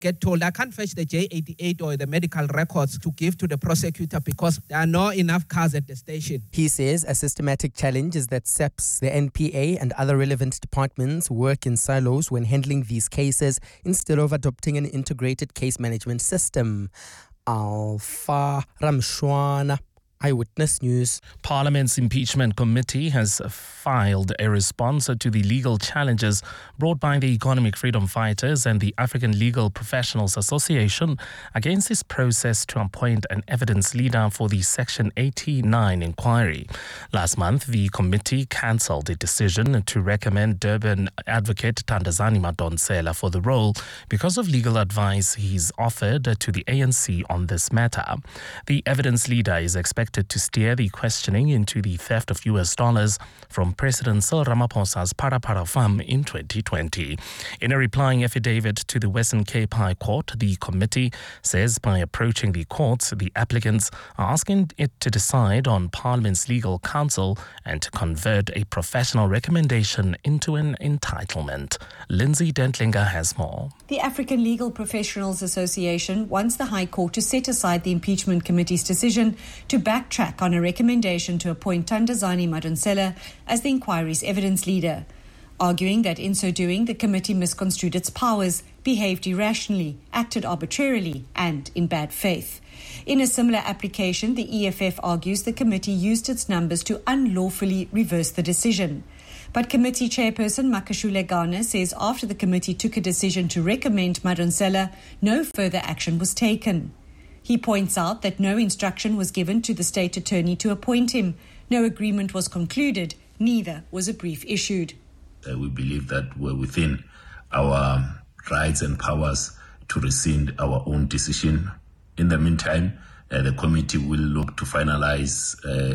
get told, I can't fetch the J88 or the medical records to give to the prosecutor because there are not enough cars at the station. He says a systematic challenge is that SAPS, the NPA and other relevant departments work in silos when handling these cases instead of adopting an integrated case management system. Alpha Ramshwana, Eyewitness News. Parliament's impeachment committee has filed a response to the legal challenges brought by the Economic Freedom Fighters and the African Legal Professionals Association against this process to appoint an evidence leader for the Section 89 inquiry. Last month, the committee cancelled a decision to recommend Durban advocate Thandazani Madonsela for the role because of legal advice he's offered to the ANC on this matter. The evidence leader is expected to steer the questioning into the theft of US dollars from President Cyril Ramaphosa's Parapara farm in 2020. In a replying affidavit to the Western Cape High Court, the committee says by approaching the courts, the applicants are asking it to decide on Parliament's legal counsel and to convert a professional recommendation into an entitlement. Lindsay Dentlinger has more. The African Legal Professionals Association wants the High Court to set aside the impeachment committee's decision to backtrack on a recommendation to appoint Thandazani Madonsela as the inquiry's evidence leader, arguing that in so doing the committee misconstrued its powers, behaved irrationally, acted arbitrarily and in bad faith. In a similar application, the EFF argues the committee used its numbers to unlawfully reverse the decision. But committee chairperson Makashule Garner says after the committee took a decision to recommend Madonsela, no further action was taken. He points out that no instruction was given to the state attorney to appoint him, no agreement was concluded, neither was a brief issued. We believe that we're within our rights and powers to rescind our own decision. In the meantime, the committee will look to finalize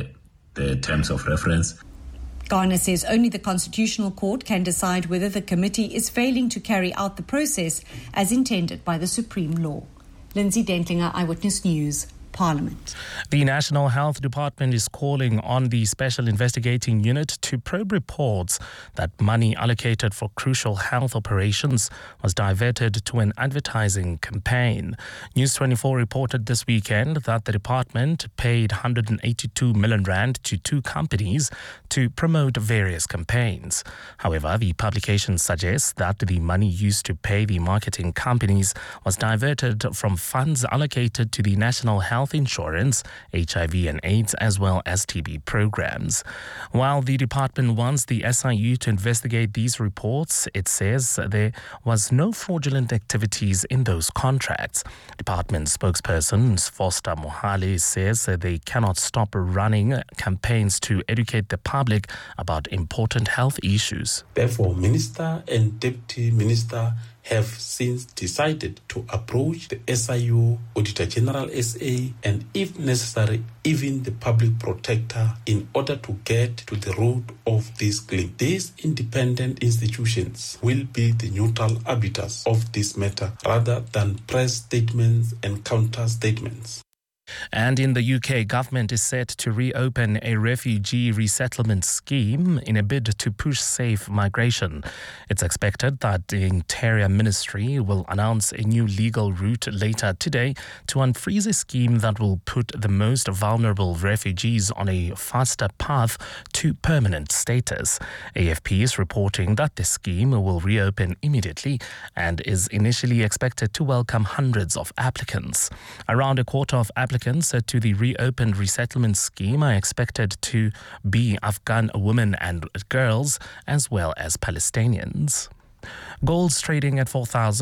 the terms of reference. Garner says only the Constitutional Court can decide whether the committee is failing to carry out the process as intended by the Supreme Law. Lindsay Dentlinger, Eyewitness News, Parliament. The National Health Department is calling on the Special Investigating Unit to probe reports that money allocated for crucial health operations was diverted to an advertising campaign. News 24 reported this weekend that the department paid 182 million rand to two companies to promote various campaigns. However, the publication suggests that the money used to pay the marketing companies was diverted from funds allocated to the National Health Insurance, HIV and AIDS, as well as TB programs. While the department wants the SIU to investigate these reports, it says there was no fraudulent activities in those contracts. Department spokesperson Foster Mohale says that they cannot stop running campaigns to educate the public about important health issues. Therefore, Minister and Deputy Minister have since decided to approach the SIU, Auditor General SA, and if necessary, even the Public Protector in order to get to the root of this claim. These independent institutions will be the neutral arbiters of this matter rather than press statements and counter statements. And in the UK, government is set to reopen a refugee resettlement scheme in a bid to push safe migration. It's expected that the Interior Ministry will announce a new legal route later today to unfreeze a scheme that will put the most vulnerable refugees on a faster path to permanent status. AFP is reporting that the scheme will reopen immediately and is initially expected to welcome hundreds of applicants. Around a quarter of applicants to the reopened resettlement scheme are expected to be Afghan women and girls as well as Palestinians. Gold's trading at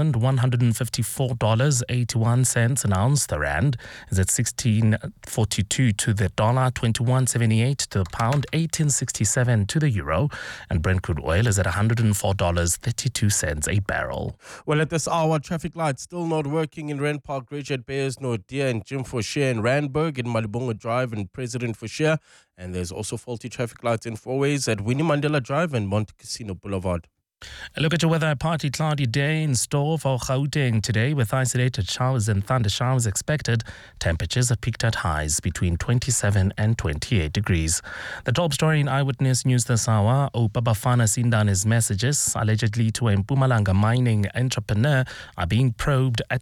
$4,154.81 an ounce. The rand is at 16.42 to the dollar, 21.78 to the pound, 18.67 to the euro, and Brent crude oil is at $104.32 a barrel. Well, at this hour, traffic lights still not working in Rand Park, Richard Bears, Nordia, and Jim Forshare in Randburg, in Malibunga Drive and President Forshare. And there's also faulty traffic lights in four ways at Winnie Mandela Drive and Monte Cassino Boulevard. A look at your weather. A partly cloudy day in store for Gauteng today with isolated showers and thunder showers expected. Temperatures are peaked at highs between 27 and 28 degrees. The top story in Eyewitness News this hour, Oupa Bafana Sindane's messages allegedly to a Mpumalanga mining entrepreneur are being probed at